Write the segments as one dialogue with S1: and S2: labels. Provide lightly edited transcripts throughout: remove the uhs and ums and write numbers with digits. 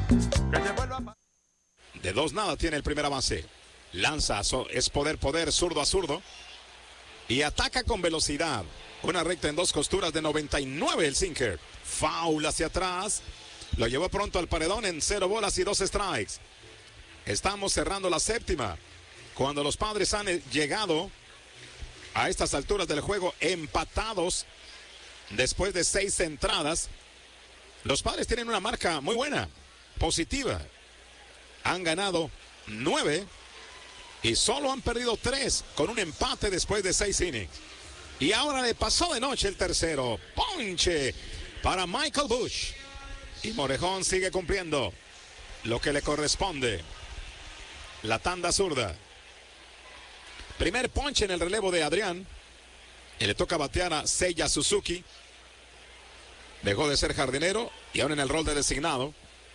S1: De 2-0 tiene el primera base. Lanza, es poder, zurdo a zurdo. Y ataca con velocidad. Una recta en 2 costuras de 99 el sinker. Foul hacia atrás. Lo llevó pronto al paredón en 0 bolas y 2 strikes. Estamos cerrando la séptima. Cuando los Padres han llegado a estas alturas del juego empatados después de 6 entradas, los Padres tienen una marca muy buena, positiva. Han ganado 9 y solo han perdido 3 con un empate después de 6 innings. Y ahora le pasó de noche el tercero. Ponche para Michael Busch. Y Morejón sigue cumpliendo lo que le corresponde. La tanda zurda. Primer ponche en el relevo de Adrián. Y le toca batear a Seiya Suzuki. Dejó de ser jardinero y ahora en el rol de designado.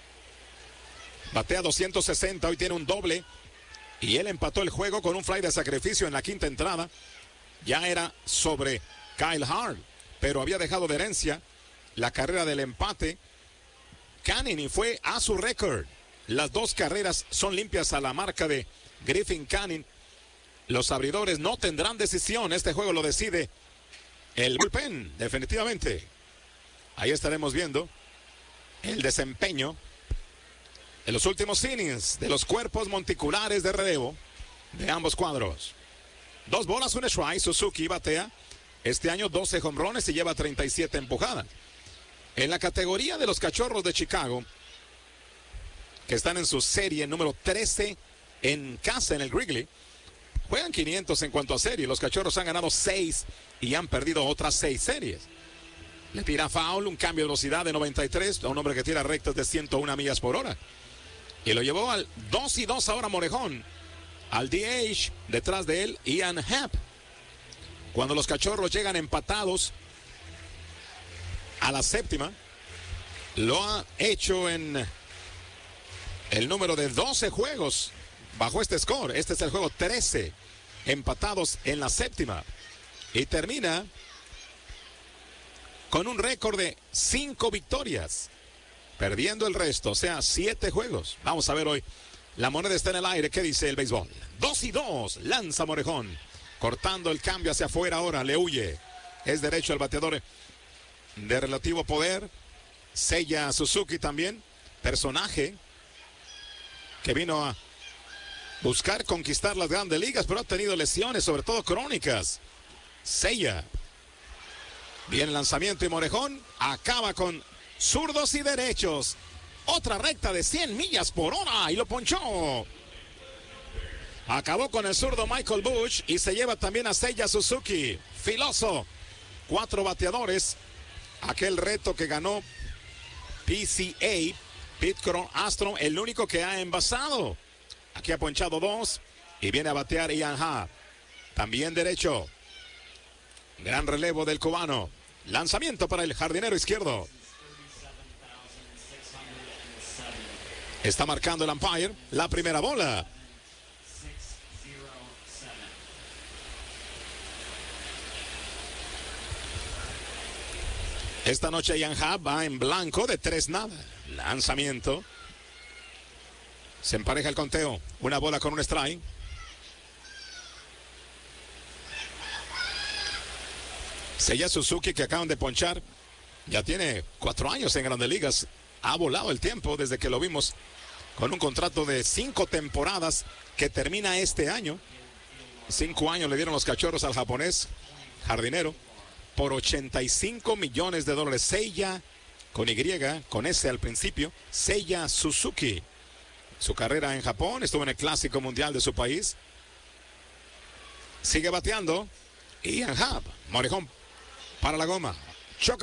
S1: Batea 260, hoy tiene un doble. Y él empató el juego con un fly de sacrificio en la quinta entrada. Ya era sobre Kyle Hart, pero había dejado de herencia la carrera del empate Canning y fue a su récord. Las 2 carreras son limpias a la marca de Griffin Canning. Los abridores no tendrán decisión. Este juego lo decide el bullpen, definitivamente. Ahí estaremos viendo el desempeño en los últimos innings de los cuerpos monticulares de relevo de ambos cuadros. 2 bolas, 1 strike. Suzuki batea este año 12 jonrones y lleva 37 empujadas. En la categoría de los Cachorros de Chicago, que están en su serie número 13 en casa en el Wrigley, juegan 500 en cuanto a serie. Los Cachorros han ganado 6 y han perdido otras 6 series. Le tira foul, un cambio de velocidad de 93 a un hombre que tira rectas de 101 millas por hora. Y lo llevó al 2-2 ahora Morejón. Al DH, detrás de él, Ian Happ. Cuando los Cachorros llegan empatados a la séptima, lo ha hecho en el número de 12 juegos bajo este score. Este es el juego 13, empatados en la séptima. Y termina con un récord de 5 victorias, perdiendo el resto, o sea, 7 juegos. Vamos a ver hoy. La moneda está en el aire. ¿Qué dice el béisbol? 2-2. Lanza Morejón. Cortando el cambio hacia afuera ahora. Le huye. Es derecho al bateador de relativo poder. Seiya Suzuki también. Personaje que vino a buscar conquistar las grandes ligas, pero ha tenido lesiones, sobre todo crónicas. Seiya. Bien el lanzamiento y Morejón acaba con zurdos y derechos. Otra recta de 100 millas por hora y lo ponchó. Acabó con el zurdo Michael Busch y se lleva también a Seiya Suzuki. Filoso. 4 bateadores. Aquel reto que ganó PCA, Pete Astro, el único que ha envasado. Aquí ha ponchado 2 y viene a batear Ian Happ. También derecho. Gran relevo del cubano. Lanzamiento para el jardinero izquierdo. Está marcando el umpire la primera bola. Esta noche Ian Happ va en blanco de 3-0. Lanzamiento. Se empareja el conteo. Una bola con un strike. Seiya Suzuki, que acaban de ponchar, ya tiene 4 años en Grandes Ligas. Ha volado el tiempo desde que lo vimos con un contrato de 5 temporadas que termina este año. 5 años le dieron los Cachorros al japonés jardinero por $85 millones. Seiya con Y, con S al principio. Seiya Suzuki. Su carrera en Japón, estuvo en el Clásico Mundial de su país. Sigue bateando Ian Happ. Morejón para la goma.